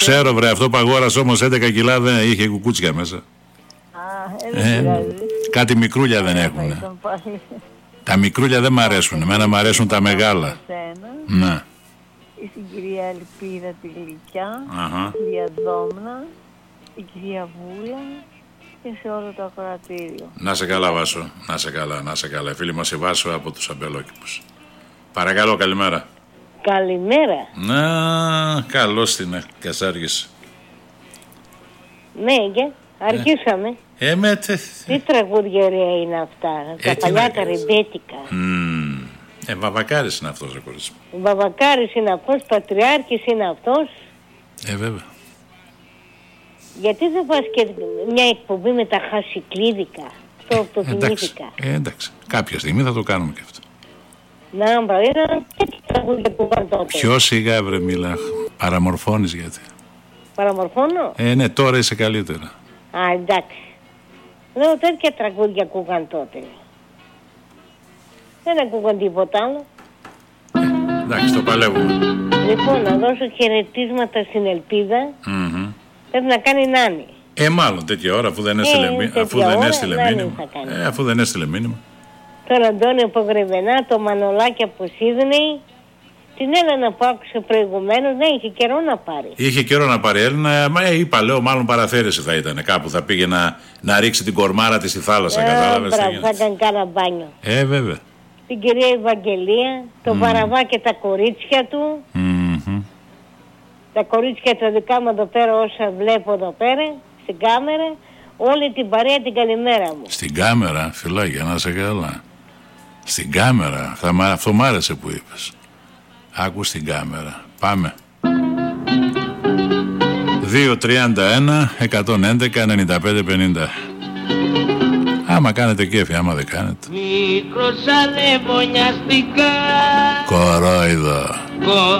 Ξέρω βρε, αυτό που αγόρασε όμως 11 κιλά δεν είχε κουκούτσια μέσα. Κάτι μικρούλια δεν έχουνε. Τα μικρούλια δεν μ' αρέσουν, εμένα μ' αρέσουν τα μεγάλα. Ναι. Στην κυρία Ελπίδα τη Γλυκιά, η κυρία Δόμνα, η κυρία Βούλα και σε όλο το ακροατήριο. Να σε καλά Βάσο, να σε καλά, να σε καλά. Φίλοι μας η Βάσο από τους Αμπελόκηπους. Παρακαλώ, καλημέρα. Καλημέρα. Να, καλώς την Κασάργης. Ναι, αρχίσαμε. Τι τραγούδια ωραία είναι αυτά. Τα παλιά τα ρεμπέτικα. Βαβακάρης είναι αυτός, ρε κορίτσι. Βαβακάρης είναι αυτός, Πατριάρχης είναι αυτός. Βέβαια. Γιατί δεν πας και μια εκπομπή με τα χασικλίδικα? Αυτό το θυμήθηκα. Εντάξει, κάποια στιγμή θα το κάνουμε και αυτό. Να, μπραβο, τέτοια τραγούδια που πάνε τότε. Πιο σιγά βρε μίλα, παραμορφώνεις γιατί. Παραμορφώνω? Ναι, τώρα είσαι καλύτερα. Α, εντάξει. Λέω τέτοια τραγούδια ακούγαν τότε. Δεν ακούγαν τίποτα άλλο. Εντάξει, το παλεύουμε. Λοιπόν, να δώσω χαιρετίσματα στην Ελπίδα. Πρέπει να κάνει νάνι. Μάλλον τέτοια ώρα, αφού δεν έστειλε μήνυμα. Αφού δεν έστειλε μήνυμα. Τον Αντώνιο από Γρεβενά, το Μανολάκι από Σίδνεϊ. Την Έλενα που άκουσε προηγουμένως, ναι, είχε καιρό να πάρει. Είχε καιρό να πάρει Έλληνα, είπα, λέω, μάλλον παραθέρεση θα ήταν. Κάπου θα πήγε να ρίξει την κορμάρα της στη θάλασσα, κατάλαβες. Θα ήταν κάνα μπάνιο. Βέβαια. Την κυρία Ευαγγελία, τον Βαραβά και τα κορίτσια του. Τα κορίτσια τα δικά μου εδώ πέρα, όσα βλέπω εδώ πέρα, στην κάμερα. Όλη την παρέα την καλημέρα μου. Στην κάμερα, φιλάκια, να σε καλά. Στην κάμερα, αυτό μ' άρεσε που είπες. Άκου στην κάμερα. Πάμε. 2-31-111-95-50. Άμα κάνετε κέφι, άμα δεν κάνετε. Μικρός ανεμονιαστικά. Κορόιδο.